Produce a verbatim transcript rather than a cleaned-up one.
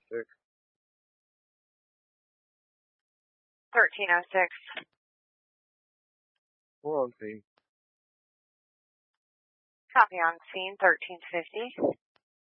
six. thirteen oh six. We're on scene. Copy on scene, thirteen fifty.